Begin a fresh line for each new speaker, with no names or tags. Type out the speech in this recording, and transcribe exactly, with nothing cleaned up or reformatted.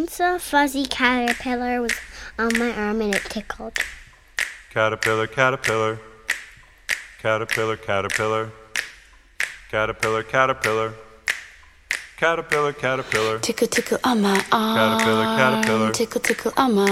Once a fuzzy caterpillar was on my arm and it tickled.
Caterpillar, caterpillar, caterpillar, caterpillar, caterpillar, caterpillar, caterpillar, caterpillar,
tickle, tickle on my arm,
caterpillar, caterpillar,
tickle, tickle on my